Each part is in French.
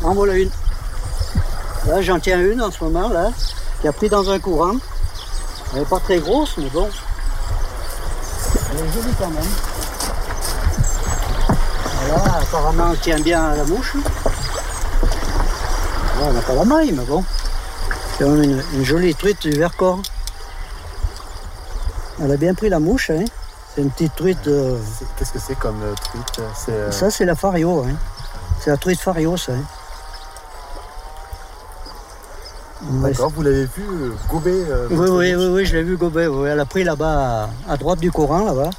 En voilà une. Là, j'en tiens une en ce moment, là, qui a pris dans un courant. Elle n'est pas très grosse, mais bon. Elle est jolie quand même. Voilà, apparemment, elle tient bien à la mouche. Là, on n'a pas la maille, mais bon. C'est quand même une jolie truite du Vercors. Elle a bien pris la mouche, hein. C'est une petite truite. Qu'est-ce que c'est comme truite? Ça, c'est la fario, hein. C'est la truite fario, ça. Hein. D'accord, vous l'avez vu gober Oui, je l'ai vu gober. Oui. Elle a pris là-bas, à droite du courant, là-bas.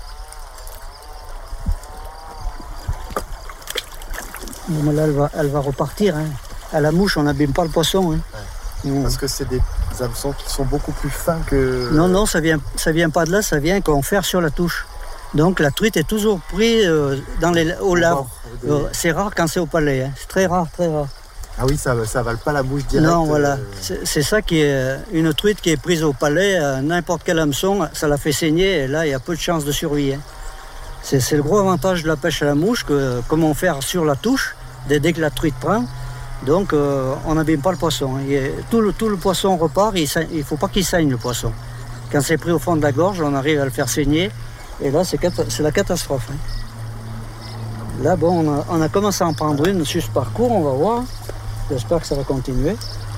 Bon, là, elle va repartir. Hein. À la mouche, on n'abîme pas le poisson. Hein. Ouais. Parce que c'est des hameçons qui sont beaucoup plus fins que... Non, ça vient pas de là, ça vient qu'on ferre sur la touche. Donc la truite est toujours prise au large. C'est rare quand c'est au palais, hein. C'est très rare, très rare. Ah oui, ça avale pas la mouche directe. Non, voilà. C'est ça qui est une truite qui est prise au palais, n'importe quel hameçon, ça la fait saigner et là, il y a peu de chances de survie. Hein. C'est le gros avantage de la pêche à la mouche, que comme on ferre sur la touche, dès que la truite prend, donc on n'abîme pas le poisson. Hein. Tout le poisson repart, il ne faut pas qu'il saigne le poisson. Quand c'est pris au fond de la gorge, on arrive à le faire saigner et là, c'est la catastrophe. Hein. Là, bon, on a commencé à en prendre une sur ce parcours, on va voir. J'espère que ça va continuer.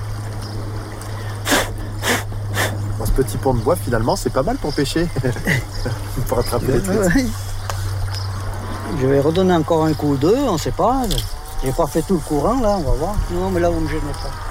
Dans ce petit pont de bois, finalement, c'est pas mal pour pêcher. Pour attraper les truites. Ouais. Je vais redonner encore un coup ou deux, on ne sait pas. J'ai pas fait tout le courant, là, on va voir. Non, mais là, vous ne me gênez pas.